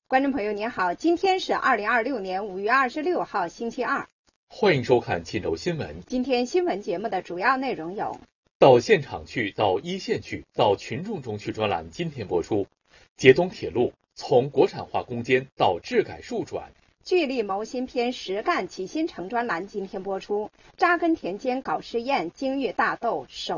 观众朋友您好，今天是2026年5月26号星期二， 欢迎收看冀州新闻。 今天新闻节目的主要内容有： 到现场去，到一线去，到群众中去专栏今天播出。捷通铁路从国产化攻坚到治改数转， 聚力谋新篇实干启新城专栏今天播出。扎根田间搞试验，精育大豆首